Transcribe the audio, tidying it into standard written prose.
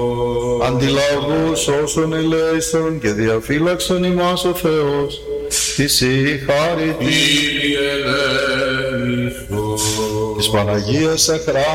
Αντιλαβούς όσων ελέησον και διαφύλαξον ημάς ο Θεός, της η χάρητη της Παναγίας Αχρά